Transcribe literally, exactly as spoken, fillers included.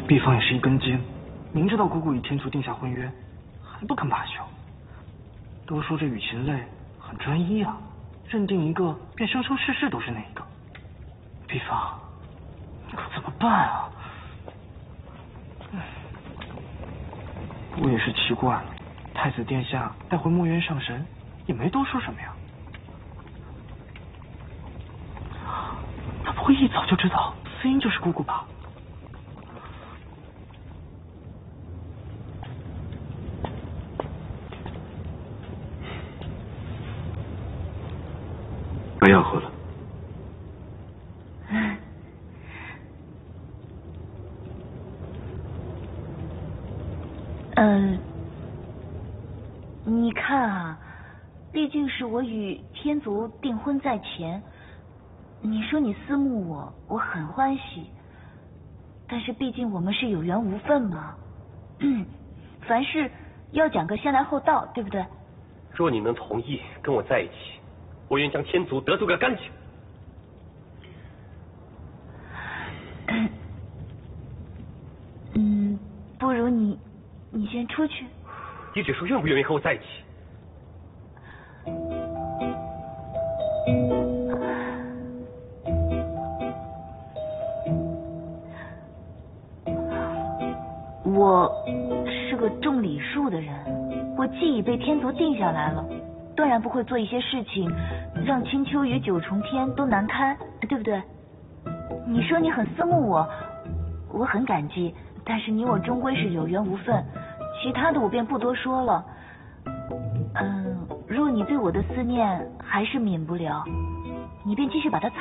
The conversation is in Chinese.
毕方也是一根筋，明知道姑姑与天族定下婚约，还不肯罢休。都说这雨晴泪很专一啊，认定一个便生生世世都是那一个。毕方，你可怎么办啊？我也是奇怪了，太子殿下带回墨渊上神，也没多说什么呀。他不会一早就知道司音就是姑姑吧？ 不要喝了。 嗯、呃，你看啊，毕竟是我与天族订婚在前，你说你思慕我，我很欢喜。但是毕竟我们是有缘无分嘛，嗯，凡事要讲个先来后到，对不对？ 若你能同意跟我在一起，我愿将天族得罪个干净。 嗯，不如你，你先出去。 你只说愿不愿意和我在一起？ 我是个重礼数的人，我既已被天族定下来了，断然不会做一些事情让青丘与九重天都难堪，对不对？你说你很思慕我，我很感激，但是你我终归是有缘无分，其他的我便不多说了。嗯，若你对我的思念还是泯不了，你便继续把它藏